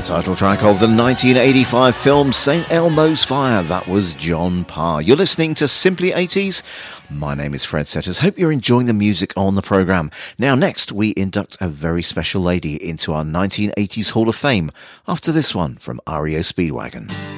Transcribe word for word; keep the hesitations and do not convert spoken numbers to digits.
Title track of the nineteen eighty-five film Saint Elmo's Fire. That was John Parr. You're listening to Simply eighties. My name is Fred Setters. Hope you're enjoying the music on the programme. Now, next, we induct a very special lady into our nineteen eighties Hall of Fame after this one from R E O Speedwagon.